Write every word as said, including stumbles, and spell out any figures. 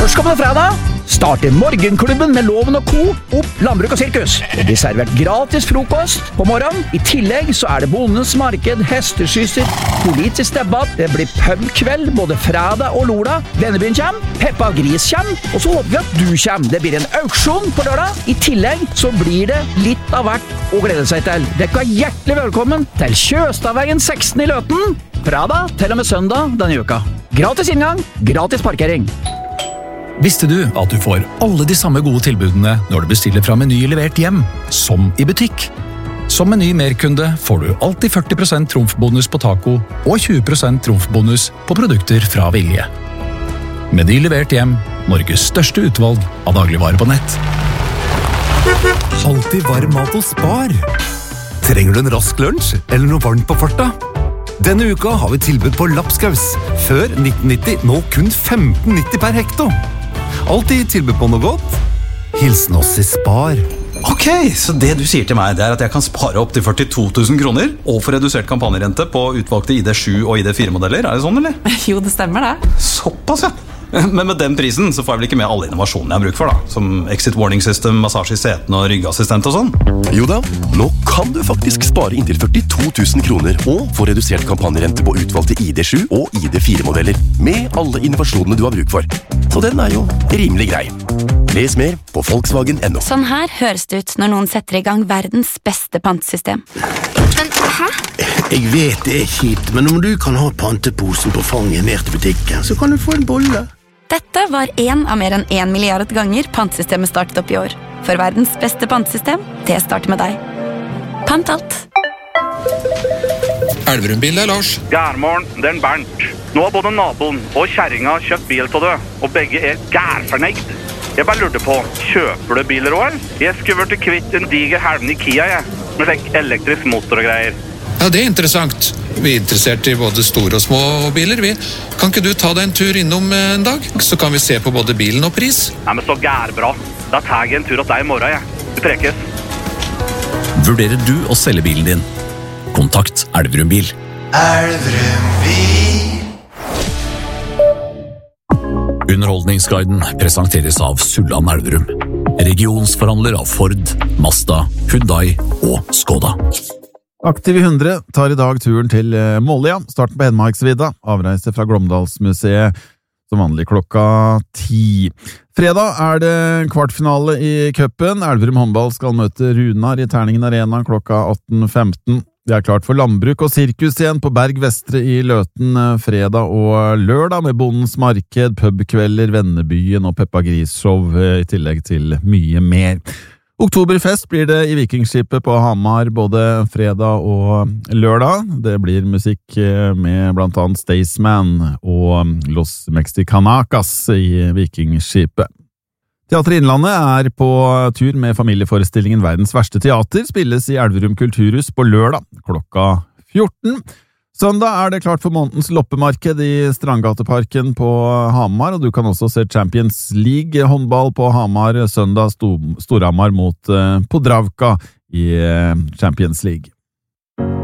Førstkommende fredag starter Morgenklubben med Loven og Co. opp Landbruk og Sirkus. Det blir servert gratis frokost på morgenen. I tillegg så er det Bondens marked, hesteskysser, politisk debatt. Det blir pubkveld både fredag og lørdag. Vennebyen kommer, Peppa Gris kommer, og så håper vi at du kommer. Det blir en auksjon på lørdag. I tillegg så blir det litt av hvert å glede seg til. Dere er hjertelig velkommen til Kjøstadveien seksten i Løten. Fredag til og med søndag denne uka. Gratis inngang, gratis parkering. Visste du at du får alle de samme gode tilbudene når du bestiller fra Meny levert hjem, som i butikk? Som Meny Merkunde får du alltid førti prosent trumfbonus på taco og tjue prosent trumfbonus på produkter fra Vilje. Meny levert hjem, Norges største utvalg av dagligvarer på nett. Alltid varm mat hos Spar. Trenger du en rask lunsj eller noe varmt på farta? Denne uka har vi tilbud på lapskaus. Før nitten nitti, nå kun femten nitti per hekto. Alltid tilbud på noe godt. Hilsen oss i Spar. Ok, så det du sier til meg, det er at jeg kan spare opp til førtito tusen kroner og få redusert kampanjerente på utvalgte I D sju og I D fire modeller. Er det sånn, eller? Jo, det stemmer det. Såpass, ja. Men med den prisen så får jeg vel ikke med alle innovasjonene jeg har bruk for da, som exit warning system, massasje I seten og ryggassistent og sånn. Jo da, nå kan du faktisk spare inntil førtito tusen kroner og få redusert kampanjerente på utvalgte I D sju og I D fire modeller med alle innovasjonene du har bruk for. Så den er jo rimelig grei. Les mer på Volkswagen punktum no. Sånn her høres det ut når noen setter I gang verdens beste pantesystem. Men, hæ? Jeg vet det er kjipt, men om du kan ha panteposen på fanget ned til butikken, så kan du få en bolle. Dette var en av mer enn en milliard ganger pantsystemet startet opp I år. For verdens beste pantesystem, det starter med deg. Pant alt. Elverumbil er Lars. Gærmorgen, det er Bernt. Nå har både naboen og kjerringa kjøpt bil til det, og begge er gærfornøyd. Jeg bare lurte på, kjøper du biler også, eller? Jeg skulle vært kvitt en diger helvende Kia, jeg, med slik elektrisk motor og greier. Ja, det er interessant. Vi er interessert I både store og små biler. Vi. Kan ikke du ta deg en tur innom en dag? Så kan vi se på både bilen og pris. Nei, men så gærbra. Da tar jeg en tur til deg I morgen, jeg. Vi prekes. Vurderer du å selge bilen din? Kontakt Elverum Bil. Elverum Bil. Underholdningsguiden presenteres av Sulland Elverum. Regionsforhandler av Ford, Mazda, Hyundai og Skoda. Aktiv I hundre tar I dag turen til Måløya, starten på Hedmarksvidda, avreise fra Glåmdalsmuseet, som vanlig klokka ti. Fredag er det kvartfinale I cupen. Elverum håndball skal møte Runar I Terningen Arena klokka atten femten. Det er klart for landbruk og sirkus igjen på Berg Vestre I Løten fredag og lørdag med Bondens marked, pubkvelder, Vennebyen og Peppa Gris show I tillegg til mye mer. Oktoberfest blir det I Vikingskipet på Hamar både fredag og lørdag. Det blir musikk med blant annet Staysman og Los Mexicanacas I Vikingskipet. Teater Innlandet er på tur med familieforestillingen Verdens verste teater, spilles I Elverum Kulturhus på lørdag klokka fjorten. Søndag er det klart for månedens loppemarked I Strandgateparken på Hamar, og du kan også se Champions League håndball på Hamar søndag, Storhamar mot Podravka I Champions League.